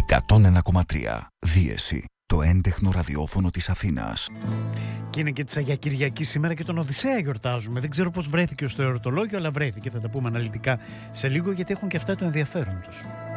101,3. Δίεση. Το έντεχνο ραδιόφωνο της Αθήνας. Και είναι και της Αγία Κυριακή σήμερα και τον Οδυσσέα γιορτάζουμε. Δεν ξέρω πώς βρέθηκε στο εορτολόγιο, αλλά βρέθηκε. Θα τα πούμε αναλυτικά σε λίγο, γιατί έχουν και αυτά το ενδιαφέρον τους.